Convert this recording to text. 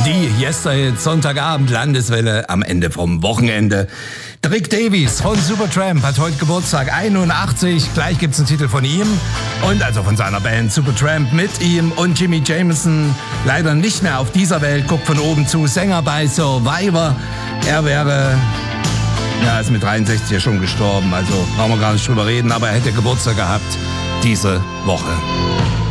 Die Yesterhits, Sonntagabend, Landeswelle, am Ende vom Wochenende. Rick Davies von Supertramp hat heute Geburtstag, 81. Gleich gibt's einen Titel von ihm und also von seiner Band Supertramp mit ihm und Jimmy Jameson. Leider nicht mehr auf dieser Welt, guckt von oben zu, Sänger bei Survivor. Er ist mit 63 ja schon gestorben, also brauchen wir gar nicht drüber reden, aber er hätte Geburtstag gehabt diese Woche.